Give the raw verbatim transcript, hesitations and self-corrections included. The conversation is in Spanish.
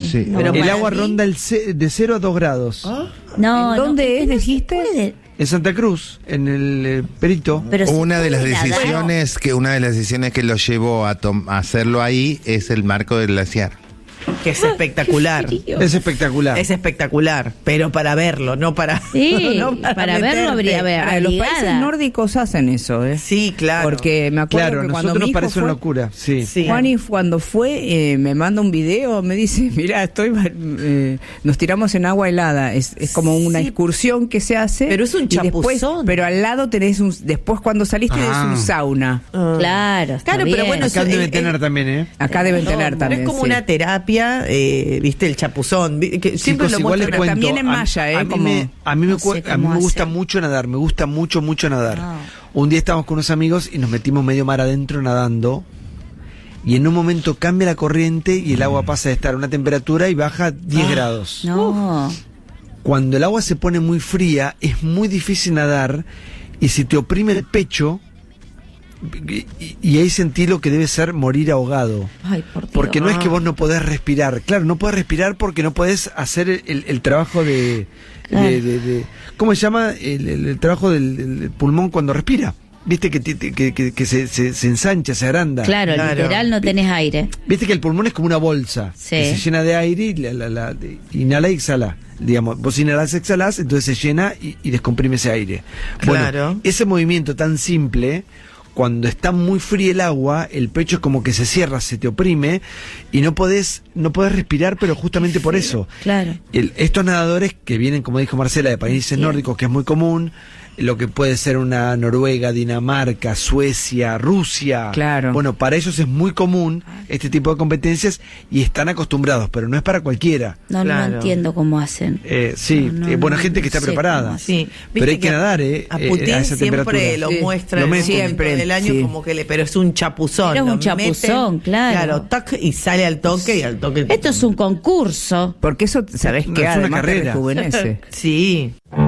Sí. No, Pero el para agua mí- ronda el ce- de cero a dos grados. ¿Ah? No, ¿En dónde no, es, no se dijiste? puede. En Santa Cruz, en el eh, Perito. Pero se Una de las puede nadar. decisiones que una de las decisiones que lo llevó a, tom- a hacerlo ahí es el marco del glaciar. Que es espectacular. Es espectacular. Es espectacular, pero para verlo, no para. Sí, no para verlo meterte. habría ver. Ah, los ligada. países nórdicos hacen eso, ¿eh? Sí, claro. Porque me acuerdo Claro, que a cuando nosotros mi nos hijo parece una fue, locura. Sí. Sí. Juani cuando fue, eh, me manda un video, me dice, mira, estoy, eh, nos tiramos en agua helada, es, es como una Sí. excursión que se hace. Pero es un y después- chapuzón. Pero al lado tenés un, después cuando salís tenés Ah. un sauna. Ah. Claro, está Claro, pero bien. bueno, Acá eso, deben eh, tener eh, también, ¿eh? Acá deben No, tener pero también. es como sí. una terapia, eh, viste, el chapuzón. vi- Que siempre Chicos, lo igual les muestran. cuento, también en a- malla, ¿eh? A mí, Como- me, a mí, me, no sé cue- a mí cómo me gusta hacen. mucho nadar, me gusta mucho, mucho nadar. Ah. Un día estábamos con unos amigos y nos metimos medio mar adentro nadando y en un momento cambia la corriente y el agua pasa de estar a una temperatura y baja diez grados. No. Cuando el agua se pone muy fría es muy difícil nadar y si te oprime el pecho y, y- y ahí sentí lo que debe ser morir ahogado. Ay, por Dios. Porque no es que vos no podés respirar. Claro, no podés respirar porque no podés hacer el, el- el trabajo de, Claro. de, de- de- ¿cómo se llama? El, el- el trabajo del, del pulmón cuando respira. Viste que, ti- ti- que, que- que se, se- se ensancha, se agranda. Claro, Claro. literal no tenés aire. Viste que el pulmón es como una bolsa. Sí. Que se llena de aire y la, la- la- de- inhala y exhala. Digamos, vos inhalás, exhalás, entonces se llena y, y descomprime ese aire. Claro. Bueno, ese movimiento tan simple, cuando está muy fría el agua, el pecho es como que se cierra, se te oprime y no podés, no podés respirar, pero justamente por eso. Claro. El- estos nadadores que vienen, como dijo Marcela, de países Entiendo. nórdicos, que es muy común, lo que puede ser una Noruega, Dinamarca, Suecia, Rusia. Claro. Bueno, para ellos es muy común este tipo de competencias y están acostumbrados, pero no es para cualquiera. No, Claro. no entiendo cómo hacen. Eh, sí, No, no, eh, bueno, no, gente que no está sé preparada. cómo hacen. Sí, Pero viste hay que nadar, ¿eh? A Eh, Putin a esa siempre temperatura. lo Sí. muestra Lo en el meten. momento Siempre, del año sí. como que le, pero es un chapuzón. Pero es lo un chapuzón, meten, claro. Claro, tac, y sale al toque y al toque. Esto es un concurso. Porque eso, ¿sabés No, qué? es una Además te carrera. rejuvenece. Sí.